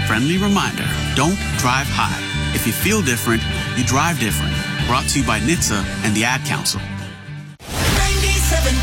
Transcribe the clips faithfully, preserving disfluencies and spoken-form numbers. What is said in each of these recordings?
Friendly reminder, don't drive high. If you feel different, you drive different. Brought to you by N H T S A and the Ad Council. ninety-seven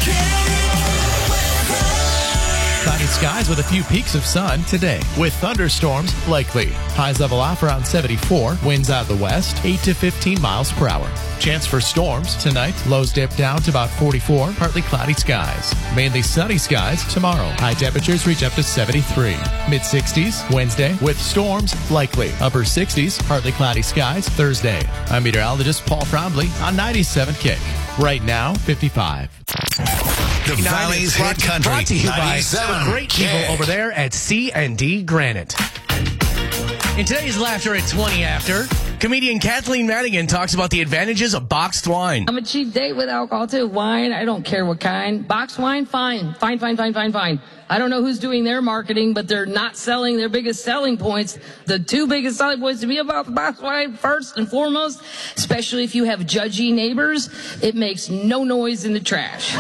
Cloudy skies with a few peaks of sun today, with thunderstorms likely. Highs level off around seventy-four, winds out of the west, eight to fifteen miles per hour. Chance for storms tonight, lows dip down to about forty-four, partly cloudy skies. Mainly sunny skies tomorrow. High temperatures reach up to seventy-three. mid sixties Wednesday, with storms likely. Upper sixties, partly cloudy skies Thursday. I'm meteorologist Paul Frombley on ninety-seven Kick. Right now, fifty-five. The Valley's Hit Country. Brought to you by ninety-seven great people over there at C and D Granite. In today's Laughter at twenty After, comedian Kathleen Madigan talks about the advantages of boxed wine. I'm a cheap date with alcohol too. Wine, I don't care what kind. Boxed wine, fine. Fine, fine, fine, fine, fine. I don't know who's doing their marketing, but they're not selling their biggest selling points. The two biggest selling points to me about the boxed wine, first and foremost, especially if you have judgy neighbors, it makes no noise in the trash.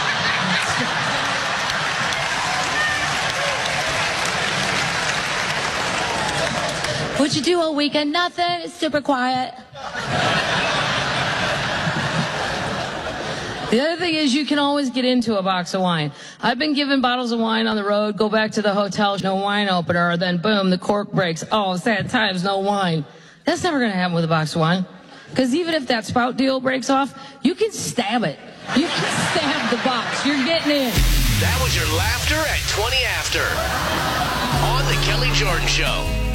What'd you do all weekend? Nothing. It's super quiet. The other thing is you can always get into a box of wine. I've been given bottles of wine on the road, go back to the hotel, no wine opener, then boom, the cork breaks. Oh, sad times, no wine. That's never going to happen with a box of wine. Because even if that spout deal breaks off, you can stab it. You can stab the box. You're getting in. That was your Laughter at twenty After on The Kelly Jordan Show.